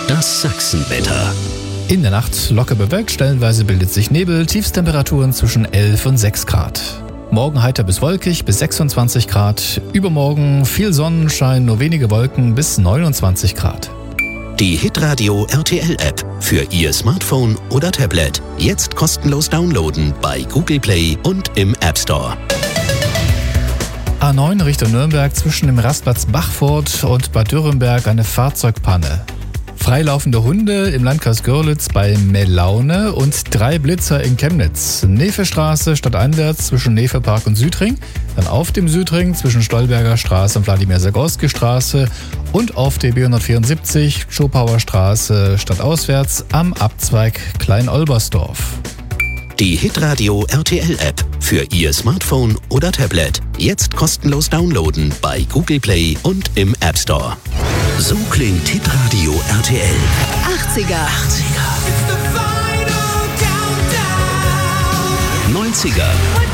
Das Sachsenwetter. In der Nacht locker bewölkt, stellenweise bildet sich Nebel, Tiefstemperaturen zwischen 11 und 6 Grad. Morgen heiter bis wolkig bis 26 Grad, übermorgen viel Sonnenschein, nur wenige Wolken bis 29 Grad. Die Hitradio RTL App für Ihr Smartphone oder Tablet. Jetzt kostenlos downloaden bei Google Play und im App Store. A9 Richtung Nürnberg zwischen dem Rastplatz Bachfurt und Bad Dürrenberg eine Fahrzeugpanne. Freilaufende Hunde im Landkreis Görlitz bei Melaune und 3 Blitzer in Chemnitz. Nevestraße stadteinwärts zwischen Nevepark und Südring, dann auf dem Südring zwischen Stolberger Straße und Wladimir-Zagorski Straße und auf der B174 Schopauer Straße stadtauswärts am Abzweig Klein-Olbersdorf. Die Hitradio RTL App für Ihr Smartphone oder Tablet. Jetzt kostenlos downloaden bei Google Play und im App Store. So klingt Hitradio RTL. 80er. 90er.